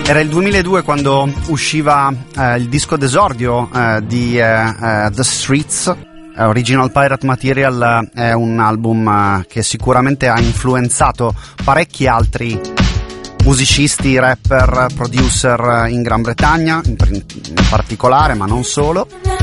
Era il 2002 quando usciva il disco d'esordio di The Streets. Original Pirate Material è un album che sicuramente ha influenzato parecchi altri musicisti, rapper, producer in Gran Bretagna in particolare, ma non solo.